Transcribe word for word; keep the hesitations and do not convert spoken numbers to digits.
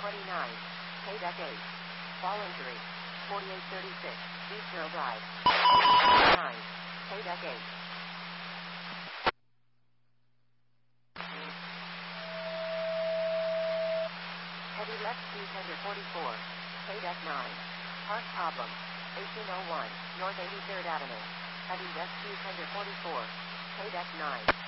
twenty-nine. K-Deck eight. Fall injury. forty-eight thirty-six. Eastern Drive. nine. K-Deck eight. Heavy left two tender forty-four. K-Deck nine. Park problem. eighteen oh one. North eighty-third Avenue. Heavy left two tender forty-four. K-Deck nine.